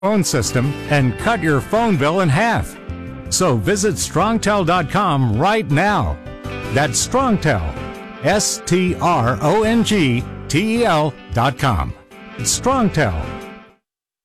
phone system and cut your phone bill in half. So visit strongtel.com right now. That's Strongtel, STRONGTEL.com. It's Strongtel.